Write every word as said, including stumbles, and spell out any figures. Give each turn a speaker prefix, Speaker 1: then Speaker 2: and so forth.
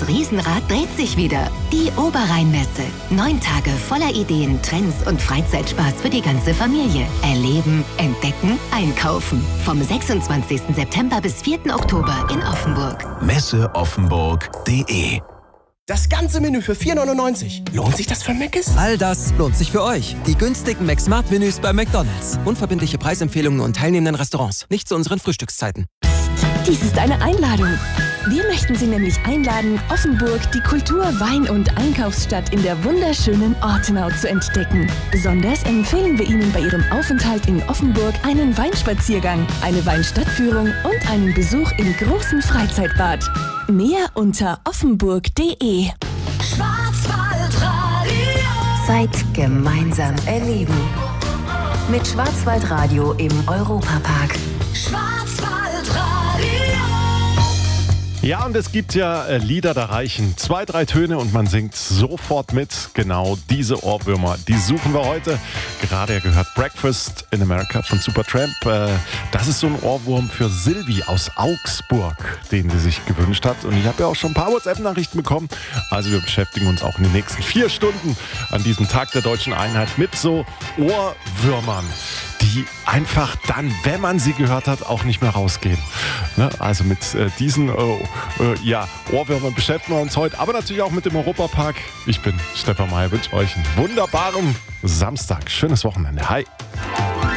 Speaker 1: Riesenrad dreht sich wieder. Die Oberrheinmesse. Neun Tage voller Ideen, Trends und Freizeitspaß für die ganze Familie. Erleben, entdecken, einkaufen. Vom sechsundzwanzigsten September bis vierten Oktober in Offenburg.
Speaker 2: messe offenburg punkt de.
Speaker 3: Das ganze Menü für vier neunundneunzig. Lohnt sich das für Mc's?
Speaker 4: All das lohnt sich für euch. Die günstigen McSmart-Menüs bei McDonald's. Unverbindliche Preisempfehlungen und teilnehmenden Restaurants. Nicht zu unseren Frühstückszeiten.
Speaker 5: Dies ist eine Einladung. Wir möchten Sie nämlich einladen, Offenburg, die Kultur-, Wein- und Einkaufsstadt in der wunderschönen Ortenau zu entdecken. Besonders empfehlen wir Ihnen bei Ihrem Aufenthalt in Offenburg einen Weinspaziergang, eine Weinstadtführung und einen Besuch im großen Freizeitbad. Mehr unter offenburg punkt de.
Speaker 1: Schwarzwaldradio. Zeit gemeinsam erleben. Mit Schwarzwaldradio im Europapark.
Speaker 6: Ja, und es gibt ja äh, Lieder, da reichen zwei, drei Töne und man singt sofort mit. Genau diese Ohrwürmer, die suchen wir heute. Gerade gehört Breakfast in America von Supertramp. Äh, das ist so ein Ohrwurm für Silvi aus Augsburg, den sie sich gewünscht hat. Und ich habe ja auch schon ein paar WhatsApp-Nachrichten bekommen. Also wir beschäftigen uns auch in den nächsten vier Stunden an diesem Tag der Deutschen Einheit mit so Ohrwürmern, die einfach dann, wenn man sie gehört hat, auch nicht mehr rausgehen. Ne? Also mit äh, diesen äh, äh, ja, Ohrwürmern beschäftigen wir uns heute, aber natürlich auch mit dem Europapark. Ich bin Stefan Meyer, wünsche euch einen wunderbaren Samstag. Schönes Wochenende. Hi.